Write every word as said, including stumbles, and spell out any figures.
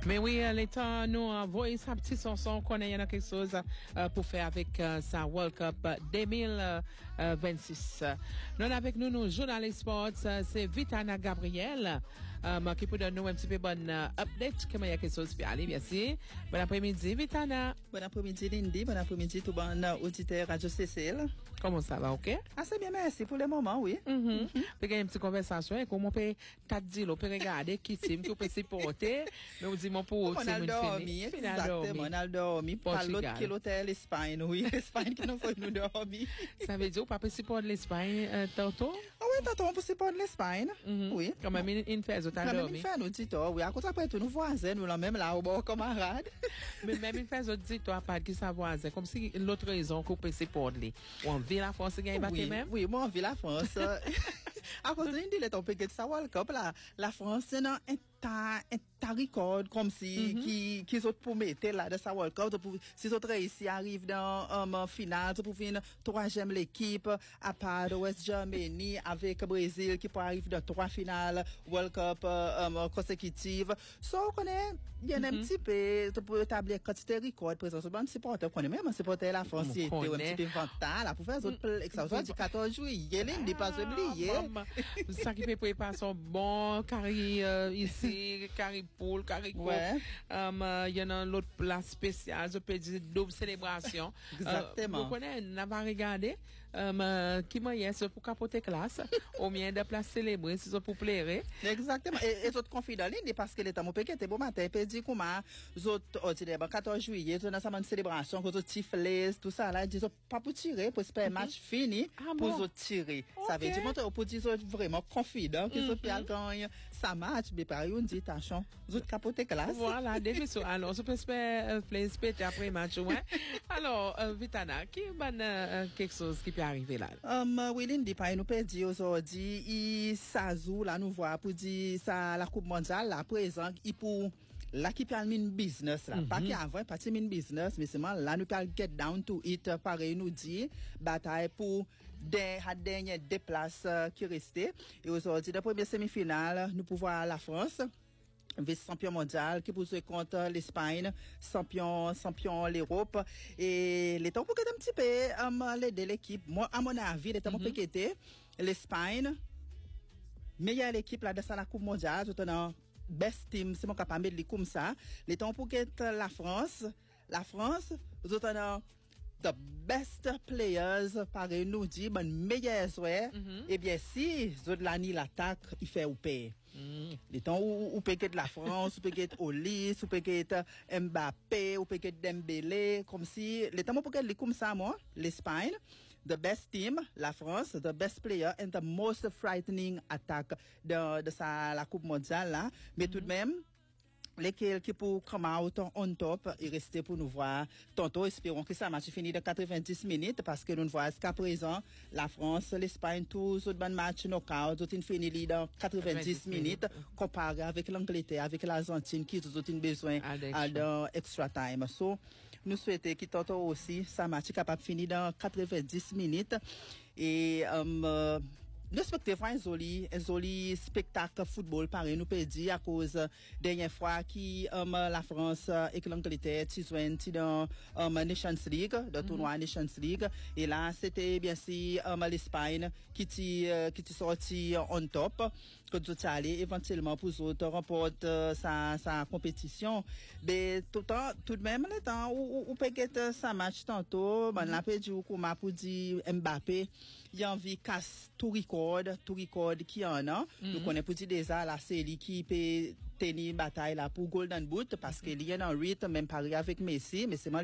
Mais oui, euh, l'état nous envoie sa petite chanson qu'on a, y en a quelque chose euh, pour faire avec euh, sa World Cup deux mille vingt-six. Nous avec nous, nous journalistes sports, euh, c'est Vitana Gabriel euh, qui peut donner nous un petit peu bonne euh, update. Comment il y a quelque chose qui aller, merci. Bon après-midi, Vitana. Bon après-midi, Lindy. Bon après-midi, tout bon auditeur Radio C C L. Comment ça va, ok? Ah, c'est bien, merci pour le moment, oui. Mm-hmm. Mm-hmm. Puis, il y a une petite conversation, et comment on peut t'as dit, on peut regarder qui team, qui peut supporter, mais on dit, mon pour, on a dormi, exactement, on a dormi, par l'autre que l'hôtel Espagne, oui, l'Espagne qui nous fait nous dormir. Ça veut dire, on peut supporter l'Espagne, euh, tantôt? Ah oui, tantôt, on peut supporter l'Espagne, mm-hmm. Oui. Quand même, une fait, on a dormi. Quand même, une fait, nous dit, oui, à cause après, tous nos voisins, nous, là, même là, au bord, camarades. Mais même une fait, on dit, toi, pas qui sa voisin, comme si l'autre raison qu'on peut supporter, ou on vit la France, gagne battre même? Oui, moi, on vit la France. À cause d'une dit, on peut que ça World Cup, là, la France, c'est un ta, ta record comme si, mm-hmm. qui, qui sont pour mettre là, de sa World Cup, pour, si autres ici arrivent dans, um, finale, pour finir troisième l'équipe, à part de West Germany, avec Brésil, qui peut arriver dans trois finales World Cup, um, consécutives. So, on connaît, il y a mm-hmm. un petit peu, pour établir quantité de record, présent, c'est bon, supporter, on connaît même, supporter la France, qui était un petit peu vingt là, pour faire les autres, exception du quatorze juillet, il n'est pas oublié. Ça qui peut préparer son bon carré, ici, carré poule, carré quoi. Ouais. Um, uh, il y en a l'autre place spéciale, je peux dire double célébration. Exactement. Uh, vous connaissez, n'a pas regardé, um, uh, qui m'a y pour capoter classe, au mieux de place célébrer, c'est ça pour plaire. Exactement. Et, et autres confidents, parce que l'état mon péquet était bon matin, puis dit comment, autres, oh, tu ben, quatorze juillet, tu as une célébration, que autres tiflés, tout ça, là, ils disent, pas pour tirer, pour espérer match fini, ah, pour bon? autres tirer. Okay. Ça veut dire, pour dire, vraiment confident, que autres, mm-hmm. gagne, ça match, mais par exemple, on dit, attention, vous êtes capoté classe. Voilà, déjà, so, alors, je peux espérer, plaisir, après match, ouais. Alors, euh, Vitana, qui est euh, quelque chose qui peut arriver là? Um, oui, Lindy, par nous peut dire aujourd'hui, il s'ajoute, là, nous voit, pour dire, ça, la Coupe mondiale, là, présent, il pour, là, qui peut aller business, là. Mm-hmm. Pas qu'avant, pas qu'il y business, mais seulement, là, nous peut get down to it, pareil, nous dit, bataille pour, des, dernières deux places, euh, qui restaient. Et aujourd'hui, la première semi-finale, nous pouvons voir la France, vice-champion mondial, qui pousse contre l'Espagne, champion, champion l'Europe. Et les temps pour un petit peu, um, l'aider l'équipe. Moi, à mon avis, les temps pour mm-hmm. l'Espagne, meilleure l'équipe là, de la Coupe mondiale, tout en best team, c'est mon capable de comme ça. Les temps pour la France, la France, tout en the best players, pareil, nous dit, bon, meilleurs, ouais. Mm-hmm. Eh bien, si, de l'année l'attaque, il fait ou paye. Mm. Les temps où, où peut être la France, où peut être Olis, où peut être Mbappé, où peut être Dembélé, comme si, les temps où peut être comme ça, moi, l'Espagne, the best team, la France, the best player, and the most frightening attack de, de sa, la Coupe mondiale, là. Mais mm-hmm. tout de même, lesquels qui pour come out on top et rester pour nous voir tantôt espérons que ça match fini de quatre-vingt-dix minutes parce que nous voyons jusqu'à présent la France l'Espagne tous autres matchs knockout tout fini dans quatre-vingt-dix minutes comparé avec l'Angleterre avec l'Argentine qui tout ont besoin à dans extra time so nous souhaitons que tantôt aussi ça match capable finir dans quatre-vingt-dix minutes et um, le spectacle un joli un joli spectacle football pareil nous peut dire à cause dernière fois qui um, la France et que l'Angleterre qui jouent dans um, Nations League le tournoi mm-hmm. Nations League et là c'était bien sûr um, l'Espagne qui qui uh, qui sorti on top que tout aller éventuellement pour autres remporter uh, sa sa compétition mais tout temps tout de même le temps où où peut être ça match tantôt ben la peut dire comment pour dire Mbappé il a envie casse tout record tout record qui en a mm-hmm. nous connaissons pour dire déjà la série qui peut tenir bataille là pour Golden Boot parce mm-hmm. qu'il y a un rythme même pareil avec Messi mais c'est